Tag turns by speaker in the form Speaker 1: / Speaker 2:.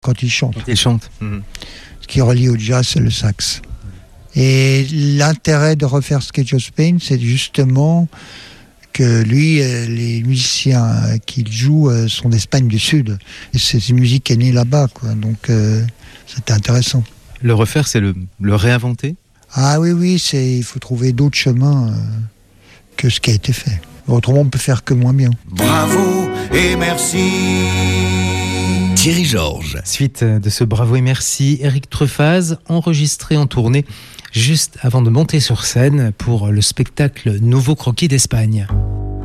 Speaker 1: quand il chante.
Speaker 2: Il chante.
Speaker 1: Ce qui relie au jazz, c'est le sax. Et l'intérêt de refaire Sketch of Spain, c'est justement que lui, les musiciens qu'il joue sont d'Espagne du Sud. Et c'est une musique qui est née là-bas, quoi. Donc c'était intéressant.
Speaker 2: Le refaire, c'est le réinventer ?
Speaker 1: Ah oui, il faut trouver d'autres chemins que ce qui a été fait. Autrement, on peut faire que moins bien.
Speaker 3: Bravo et merci.
Speaker 4: Thierry Georges.
Speaker 2: Suite de ce Bravo et merci, Éric Truffaz, enregistré en tournée juste avant de monter sur scène pour le spectacle Nouveau Croquis d'Espagne.